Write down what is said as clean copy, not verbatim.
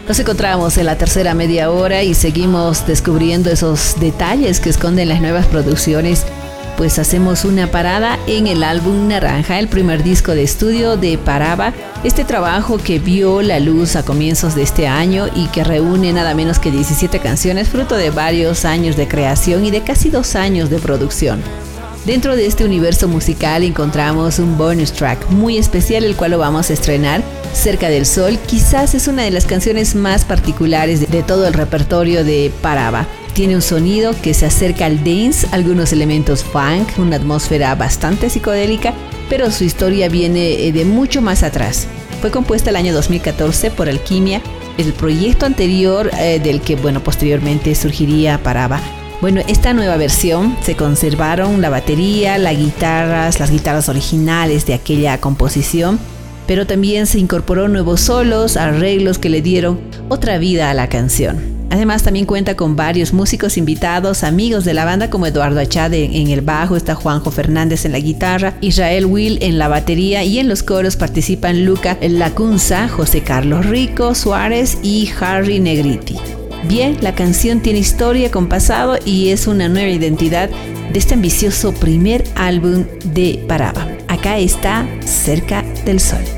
Nos encontramos en la tercera media hora y seguimos descubriendo esos detalles que esconden las nuevas producciones. Pues hacemos una parada en el álbum Naranja, el primer disco de estudio de Parava, este trabajo que vio la luz a comienzos de este año y que reúne nada menos que 17 canciones, fruto de varios años de creación y de casi 2 años de producción. Dentro de este universo musical encontramos un bonus track muy especial, el cual lo vamos a estrenar, Cerca del Sol. Quizás es una de las canciones más particulares de todo el repertorio de Parava. Tiene un sonido que se acerca al dance, algunos elementos funk, una atmósfera bastante psicodélica, pero su historia viene de mucho más atrás. Fue compuesta el año 2014 por Alquimia, el proyecto anterior del que posteriormente surgiría Parava. Esta nueva versión se conservaron la batería, las guitarras originales de aquella composición, pero también se incorporó nuevos solos, arreglos que le dieron otra vida a la canción. Además también cuenta con varios músicos invitados, amigos de la banda como Eduardo Achade en el bajo, está Juanjo Fernández en la guitarra, Israel Will en la batería y en los coros participan Luca Lacunza, José Carlos Rico Suárez y Harry Negriti. Bien, la canción tiene historia con pasado y es una nueva identidad de este ambicioso primer álbum de Parava. Acá está Cerca del Sol.